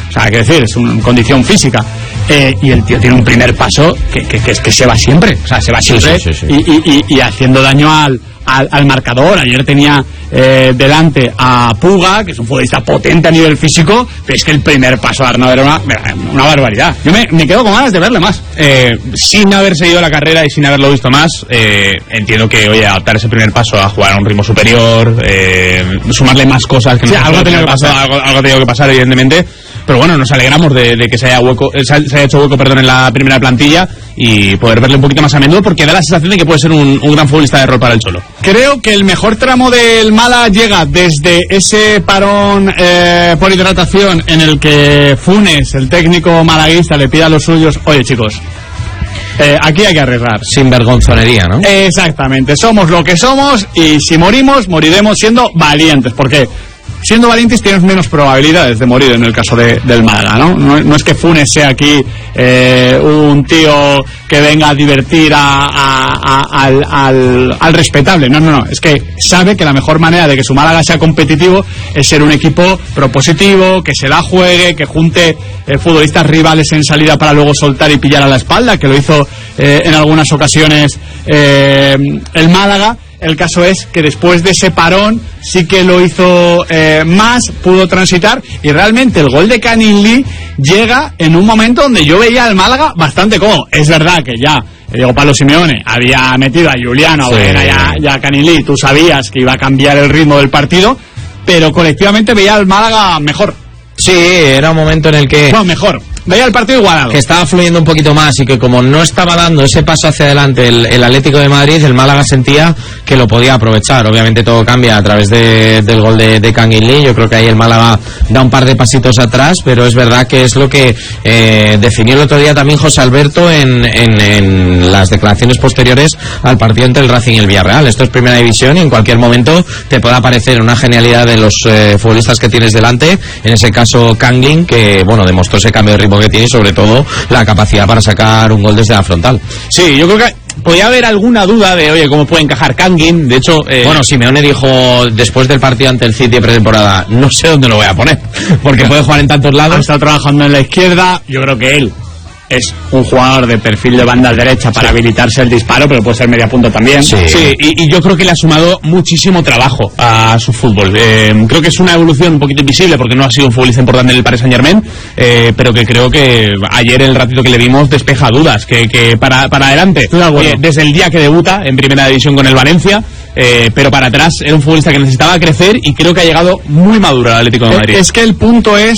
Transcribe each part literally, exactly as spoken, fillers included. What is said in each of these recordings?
O sea, hay que decir, es una condición física. Eh, y el tío tiene un primer paso que, que, que es que se va siempre. O sea, se va siempre sí, sí, sí, sí. Y, y, y haciendo daño al, al, al marcador. Ayer tenía eh, delante a Puga, que es un futbolista potente a nivel físico, pero es que el primer paso de Arnau era una, una barbaridad. Yo me, me quedo con ganas de verle más. Eh, sin haber seguido la carrera y sin haberlo visto más, eh, entiendo que, oye, adaptar ese primer paso a jugar a un ritmo superior, eh, sumarle más cosas que sí, no algo ha tenido que pasar, algo, algo ha tenido que pasar, evidentemente. Pero bueno, nos alegramos de, de que se haya hueco, se haya hecho hueco, perdón, en la primera plantilla y poder verle un poquito más a menudo, porque da la sensación de que puede ser un, un gran futbolista de rol para el Cholo. Creo que el mejor tramo del Málaga llega desde ese parón eh, por hidratación en el que Funes, el técnico malaguista, le pide a los suyos: oye, chicos, eh, aquí hay que arriesgar. Sin vergonzonería, ¿no? Exactamente, somos lo que somos y si morimos, moriremos siendo valientes, porque siendo valientes tienes menos probabilidades de morir en el caso de, del Málaga, ¿no? ¿no? No es que Funes sea aquí eh, un tío que venga a divertir a, a, a, al, al, al respetable, no, no, no, es que sabe que la mejor manera de que su Málaga sea competitivo es ser un equipo propositivo, que se la juegue, que junte eh, futbolistas rivales en salida para luego soltar y pillar a la espalda, que lo hizo eh, en algunas ocasiones eh, el Málaga. El caso es que después de ese parón sí que lo hizo eh, más, pudo transitar, y realmente el gol de Canin Lee llega en un momento donde yo veía al Málaga bastante cómodo. Es verdad que ya Diego Pablo Simeone había metido a Juliano, sí, a ya, ya a Canin Lee, tú sabías que iba a cambiar el ritmo del partido, pero colectivamente veía al Málaga mejor. Sí, era un momento en el que... No, mejor. Veía el partido igualado. Que estaba fluyendo un poquito más y que como no estaba dando ese paso hacia adelante el, el Atlético de Madrid, el Málaga sentía que lo podía aprovechar. Obviamente todo cambia a través de, del gol de, de Kangin Lee. Yo creo que ahí el Málaga da un par de pasitos atrás, pero es verdad que es lo que eh, definió el otro día también José Alberto en, en, en las declaraciones posteriores al partido entre el Racing y el Villarreal. Esto es primera división y en cualquier momento te puede aparecer una genialidad de los eh, futbolistas que tienes delante. En ese caso Kangin, que bueno, demostró ese cambio de ritmo que tiene y sobre todo la capacidad para sacar un gol desde la frontal. Sí, yo creo que podía haber alguna duda de, oye, cómo puede encajar Kangin. De hecho, eh... bueno, Simeone dijo después del partido ante el City de pretemporada: no sé dónde lo voy a poner, porque puede jugar en tantos lados. Está trabajando en la izquierda. Yo creo que él es un jugador de perfil de banda derecha para sí. habilitarse el disparo, pero puede ser media punta también. Sí, sí y, y yo creo que le ha sumado muchísimo trabajo a su fútbol. Eh, creo que es una evolución un poquito invisible porque no ha sido un futbolista importante en el Paris Saint-Germain, eh, pero que creo que ayer el ratito que le vimos despeja dudas, que, que para, para adelante, eh, desde el día que debuta en primera división con el Valencia, eh, pero para atrás era un futbolista que necesitaba crecer y creo que ha llegado muy maduro al Atlético de Madrid. Es, es que el punto es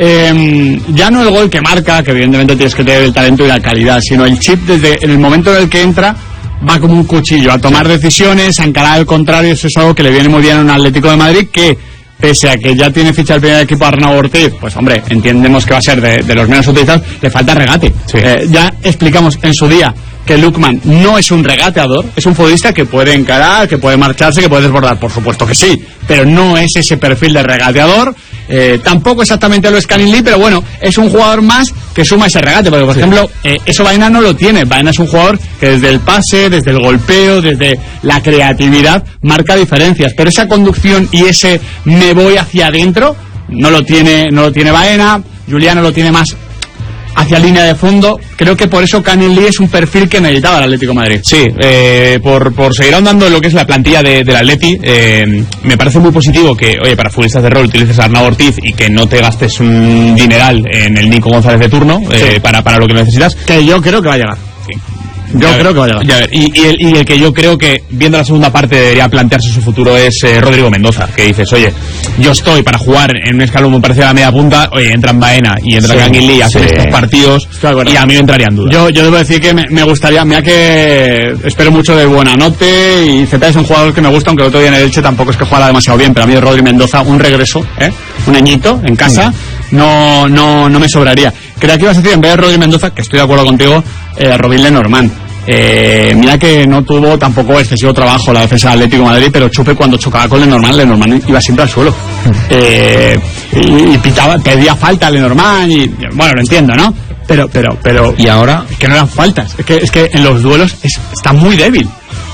Eh, ya no el gol que marca, que evidentemente tienes que tener el talento y la calidad, sino el chip desde en el momento en el que entra va como un cuchillo a tomar decisiones, a encarar al contrario. Eso es algo que le viene muy bien a un Atlético de Madrid que, pese a que ya tiene ficha el primer equipo Arnau Ortiz, pues hombre, entendemos que va a ser de, de los menos utilizados, le falta regate. Sí. Eh, ya explicamos en su día que Lookman no es un regateador, es un futbolista que puede encarar, que puede marcharse, que puede desbordar, por supuesto que sí, pero no es ese perfil de regateador. Eh, tampoco exactamente lo es Canin Lee, pero bueno, es un jugador más que suma ese regate, porque por sí. ejemplo, eh, eso Baena no lo tiene. Baena es un jugador que desde el pase, desde el golpeo, desde la creatividad marca diferencias, pero esa conducción y ese me voy hacia adentro no lo tiene, no lo tiene Baena. Juliano lo tiene más hacia línea de fondo. Creo que por eso Canin Lee es un perfil que necesitaba el Atlético de Madrid. Sí, eh, por, por seguir ahondando en lo que es la plantilla de, del Atleti, eh, me parece muy positivo que, oye, para futbolistas de rol utilices a Arnau Ortiz y que no te gastes un dineral en el Nico González de turno, eh, sí. para, para lo que necesitas. Que yo creo que va a llegar. Sí. Yo ya creo ver, que va a llegar. Ya ver, y, y, el, y el que yo creo que, viendo la segunda parte, debería plantearse su futuro es eh, Rodrigo Mendoza, que dices, oye, yo estoy para jugar en un escalón muy parecido a la media punta, oye, entran Baena y entra Kangin Lee, hacen sí. estos partidos, y a mí me entrarían dudas. Yo, yo debo decir que me, me gustaría, mira que espero mucho de Buenanote, y Z es un jugador que me gusta, aunque el otro día en el Elche tampoco es que jugara demasiado bien, pero a mí Rodrigo Mendoza, un regreso, ¿eh? un añito en casa, sí. no, no, no me sobraría. Creo que ibas a decir, en vez de Rodrigo Mendoza, que estoy de acuerdo contigo, eh, Robin Lenormand. Eh, mira que no tuvo tampoco excesivo trabajo la defensa del Atlético de Madrid, pero Chupe cuando chocaba con Lenormand, Lenormand iba siempre al suelo, eh, y, y pitaba, pedía falta a Lenormand, y bueno, lo entiendo, ¿no? Pero, pero, pero... ¿Y ahora? Es que no eran faltas, es que, es que en los duelos es, está muy débil.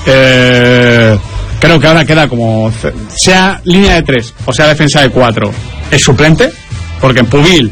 Eh, creo que ahora queda como, sea línea de tres o sea defensa de cuatro, es suplente, porque en Pubil